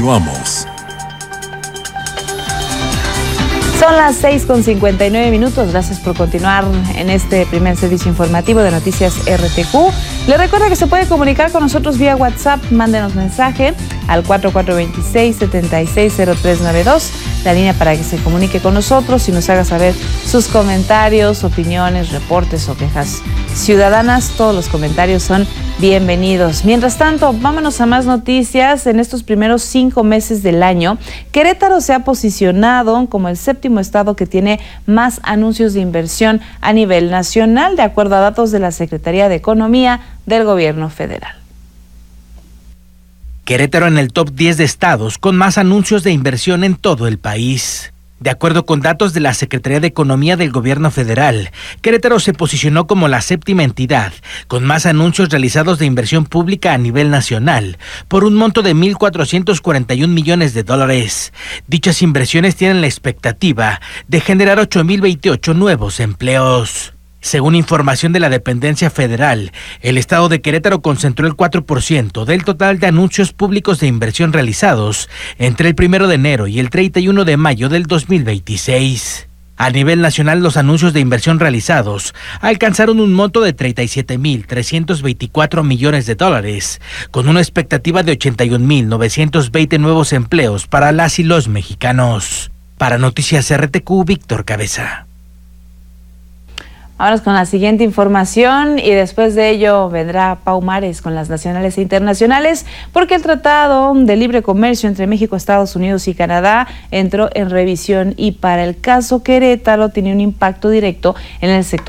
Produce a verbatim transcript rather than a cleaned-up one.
Continuamos. Son las seis con cincuenta y nueve minutos. Gracias por continuar en este primer servicio informativo de Noticias R T Q. Le recuerda que se puede comunicar con nosotros vía WhatsApp. Mándenos mensaje al cuatro cuatro dos seis, siete seis cero tres nueve dos, la línea para que se comunique con nosotros y nos haga saber sus comentarios, opiniones, reportes o quejas ciudadanas. Todos los comentarios son bienvenidos. Mientras tanto, vámonos a más noticias. En estos primeros cinco meses del año, Querétaro se ha posicionado como el séptimo estado que tiene más anuncios de inversión a nivel nacional, de acuerdo a datos de la Secretaría de Economía del Gobierno Federal. Querétaro en el top diez de estados con más anuncios de inversión en todo el país. De acuerdo con datos de la Secretaría de Economía del Gobierno Federal, Querétaro se posicionó como la séptima entidad con más anuncios realizados de inversión pública a nivel nacional, por un monto de mil cuatrocientos cuarenta y un millones de dólares. Dichas inversiones tienen la expectativa de generar ocho mil veintiocho nuevos empleos. Según información de la dependencia federal, el estado de Querétaro concentró el cuatro por ciento del total de anuncios públicos de inversión realizados entre el primero de enero y el treinta y uno de mayo del dos mil veintiséis. A nivel nacional, los anuncios de inversión realizados alcanzaron un monto de treinta y siete mil trescientos veinticuatro millones de dólares, con una expectativa de ochenta y un mil novecientos veinte nuevos empleos para las y los mexicanos. Para Noticias R T Q, Víctor Cabeza. Vamos con la siguiente información y después de ello vendrá Pau Mares con las nacionales e internacionales, porque el Tratado de Libre Comercio entre México, Estados Unidos y Canadá entró en revisión y para el caso Querétaro tiene un impacto directo en el sector